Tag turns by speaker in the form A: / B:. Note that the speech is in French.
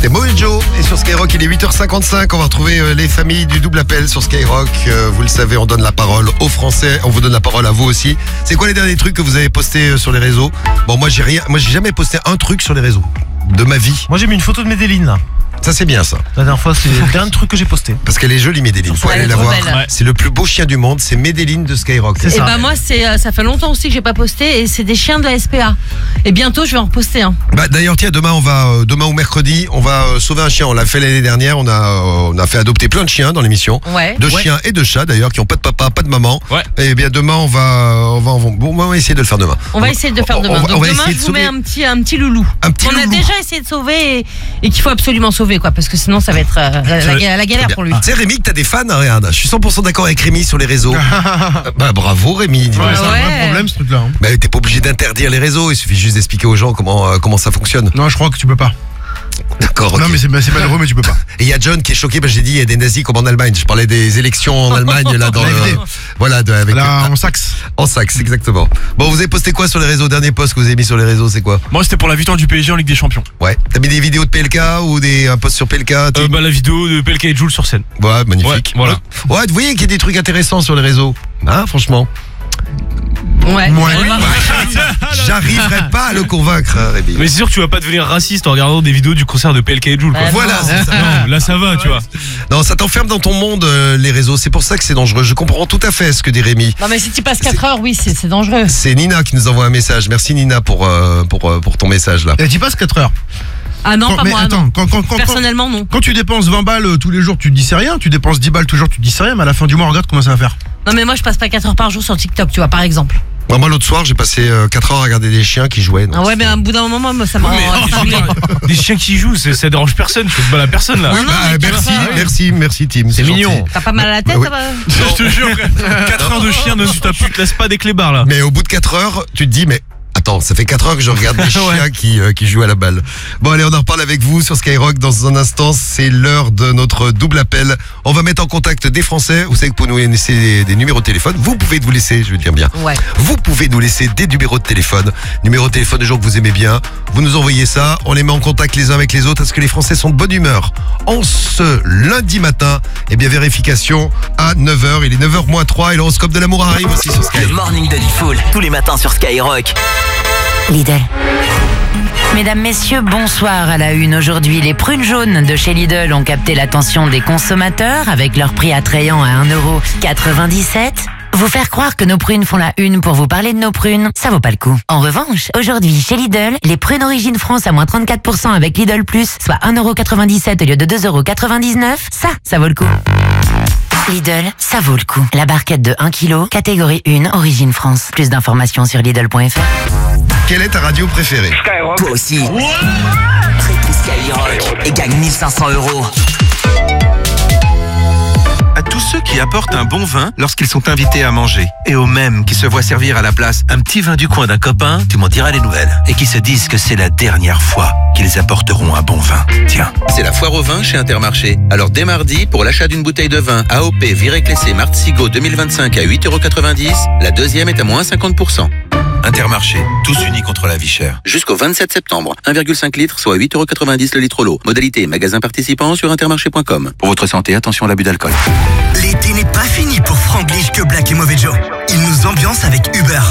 A: C'était Mauvais Joe. Et sur Skyrock, il est 8h55. On va retrouver les familles du double appel sur Skyrock. Vous le savez, on donne la parole aux Français. On vous donne la parole à vous aussi. C'est quoi les derniers trucs que vous avez postés sur les réseaux? Bon, moi, j'ai jamais posté un truc sur les réseaux de ma vie.
B: Moi j'ai mis une photo de Medellin là.
A: Ça, c'est bien, ça.
B: La dernière fois, c'est le dernier truc que j'ai posté.
A: Parce qu'elle est jolie, Medellin. Faut aller la voir.
C: Ouais.
A: C'est le plus beau chien du monde. C'est Medellin de Skyrock.
B: C'est
C: Et
B: ça.
C: bah moi ça fait longtemps aussi que j'ai pas posté et c'est des chiens de la SPA. Et bientôt je vais en reposter un.
A: Bah, d'ailleurs, tiens, demain ou mercredi, on va sauver un chien. On l'a fait l'année dernière. On a fait adopter plein de chiens dans l'émission.
C: Ouais.
A: De chiens et de chats d'ailleurs qui n'ont pas de papa, pas de maman.
D: Ouais.
A: Et bien demain, on va essayer de le faire demain.
C: On va essayer de le faire demain.
A: on
C: Donc
A: va
C: demain
A: essayer
C: je
A: de
C: vous mets
A: sauver
C: un petit loulou.
A: un petit
C: On a
A: loulou.
C: déjà essayé de sauver et qu'il faut absolument sauver quoi parce que sinon ça va être la galère
A: Bien.
C: pour lui.
A: Tu sais, Rémi, que t'as des fans, hein, regarde. Je suis 100% d'accord avec Rémi sur les réseaux. Bah bravo, Rémi. dis-moi.
B: Ouais, c'est un vrai
C: Ouais.
B: problème ce truc-là.
A: Bah, t'es pas obligé d'interdire les réseaux. Il suffit juste d'expliquer aux gens comment ça fonctionne.
B: Non, je crois que tu peux pas.
A: D'accord. Ok.
B: Non, mais c'est malheureux, mais tu peux pas.
A: Et il y a John qui est choqué parce que j'ai dit il y a des nazis comme en Allemagne. Je parlais des élections en Allemagne là dans
B: l'AfD.
A: voilà avec
B: Là, en Saxe.
A: en Saxe exactement. Bon, vous avez posté quoi sur les réseaux? Dernier post que vous avez mis sur les réseaux, c'est quoi?
D: Moi c'était pour la victoire du PSG en Ligue des Champions.
A: Ouais. T'as mis des vidéos de PLK ou un post sur PLK?
D: La vidéo de PLK et Jules sur scène.
A: Ouais, magnifique.
D: Ouais, voilà.
A: Ouais, vous voyez qu'il y a des trucs intéressants sur les réseaux. Hein, franchement.
C: Ouais.
B: Ouais.
C: On va-
A: J'arriverai pas à le convaincre, Rémi.
D: Mais c'est sûr que tu vas pas devenir raciste en regardant des vidéos du concert de PLK et Jules quoi.
C: Ouais.
A: Voilà,
C: non.
A: c'est ça.
D: Non, là ça va, tu vois.
A: Non, ça t'enferme dans ton monde, les réseaux. C'est pour ça que c'est dangereux. Je comprends tout à fait ce que dit Rémi.
C: Non mais si tu passes 4 heures, oui, c'est dangereux.
A: C'est Nina qui nous envoie un message. Merci Nina pour ton message là.
B: Et tu passes 4 heures.
C: Ah non, pas
B: mais
C: moi.
B: attends,
C: non. Personnellement, non.
B: quand tu dépenses 20 balles tous les jours, tu te dis c'est rien. Tu dépenses 10 balles tous les jours, tu te dis c'est rien. Mais à la fin du mois, regarde comment ça va faire.
C: Non mais moi je passe pas 4 heures par jour sur TikTok, tu vois, par exemple.
A: Moi, l'autre soir, j'ai passé 4 heures à regarder des chiens qui jouaient. donc
C: Ah ouais, mais à un bout d'un moment, moi, ça m'a saoulé.
D: Des chiens qui jouent, ça dérange personne, tu fais de mal à personne là.
A: Oui,
C: Non,
A: bah,
C: mais tu
A: merci,
C: vois,
A: merci Tim.
D: C'est mignon.
A: gentil.
C: T'as pas mal à la tête,
A: Ouais.
C: ça va
D: Je te jure, 4 heures de chien, tu te laisses pas des clébards là.
A: Mais au bout de 4 heures, tu te dis, mais attends, ça fait 4 heures que je regarde des chiens qui jouent à la balle. Bon, allez, on en reparle avec vous sur Skyrock dans un instant. C'est l'heure de notre double appel. On va mettre en contact des Français. Vous savez que pour nous laisser des numéros de téléphone, vous pouvez nous laisser, je veux dire bien.
C: Ouais.
A: Vous pouvez nous laisser des numéros de téléphone. Numéros de téléphone de gens que vous aimez bien. Vous nous envoyez ça. On les met en contact les uns avec les autres. Est-ce que les Français sont de bonne humeur? En ce lundi matin, eh bien, vérification à 9h. Il est 9h-3 et l'horoscope de l'amour arrive aussi sur
E: Le
A: Skyrock.
E: morning de Diffoul, tous les matins sur Skyrock.
F: Lidl. Mesdames, messieurs, bonsoir à la une. Aujourd'hui, les prunes jaunes de chez Lidl ont capté l'attention des consommateurs avec leur prix attrayant à 1,97 €. Vous faire croire que nos prunes font la une pour vous parler de nos prunes, ça vaut pas le coup. En revanche, aujourd'hui, chez Lidl, les prunes Origine France à moins 34% avec Lidl Plus, soit 1,97 € au lieu de 2,99 €, ça vaut le coup. Lidl, ça vaut le coup. La barquette de 1 kg, catégorie 1, Origine France. Plus d'informations sur Lidl.fr.
A: Quelle est ta radio préférée?
E: Toi aussi. Prête Skyrock et gagne 1500 €.
G: À tous ceux qui apportent un bon vin lorsqu'ils sont invités à manger, et aux mêmes qui se voient servir à la place un petit vin du coin d'un copain, tu m'en diras les nouvelles, et qui se disent que c'est la dernière fois qu'ils apporteront un bon vin. Tiens,
H: C'est la foire au vin chez Intermarché. Alors dès mardi, pour l'achat d'une bouteille de vin AOP Viré-Clessé Martzigo 2025 à 8,90 €, la deuxième est à moins 50%.
G: Intermarché, tous unis contre la vie chère.
H: Jusqu'au 27 septembre, 1,5 litres, soit 8,90 € le litre l'eau. Modalité magasin participant sur intermarché.com. Pour votre santé, attention à l'abus d'alcool.
E: L'été n'est pas fini pour Franglish, Que Black et Mauvais Joe. Ils nous ambiancent avec Uber.